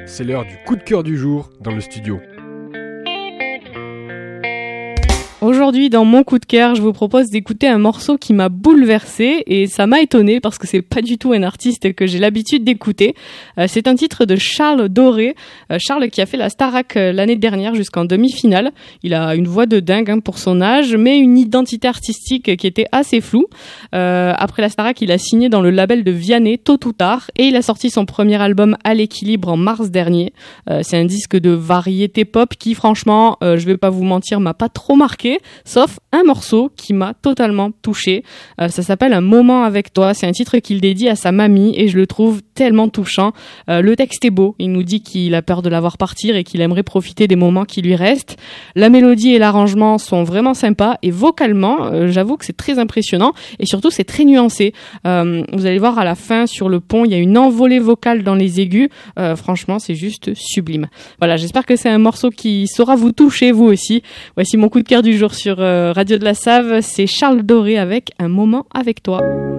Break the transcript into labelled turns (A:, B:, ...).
A: C'est l'heure du coup de cœur du jour dans le studio.
B: Aujourd'hui, dans mon coup de cœur, je vous propose d'écouter un morceau qui m'a bouleversée et ça m'a étonnée parce que c'est pas du tout un artiste que j'ai l'habitude d'écouter. C'est un titre de Charles Doré. Charles qui a fait la Starac l'année dernière jusqu'en demi-finale. Il a une voix de dingue pour son âge, mais une identité artistique qui était assez floue. Après la Starac, il a signé dans le label de Vianney tôt ou tard et il a sorti son premier album à l'équilibre en mars dernier. C'est un disque de variété pop qui, franchement, je vais pas vous mentir, m'a pas trop marqué. Sauf un morceau qui m'a totalement touchée. Ça s'appelle Un moment avec toi. C'est un titre qu'il dédie à sa mamie et je le trouve tellement touchant. Le texte est beau. Il nous dit qu'il a peur de la voir partir et qu'il aimerait profiter des moments qui lui restent. La mélodie et l'arrangement sont vraiment sympas et vocalement, j'avoue que c'est très impressionnant et surtout c'est très nuancé. Vous allez voir à la fin sur le pont, il y a une envolée vocale dans les aigus. Franchement, c'est juste sublime. Voilà, j'espère que c'est un morceau qui saura vous toucher vous aussi. Voici mon coup de cœur du jour sur Radio de la Save, c'est Charles Doré avec Un moment avec toi.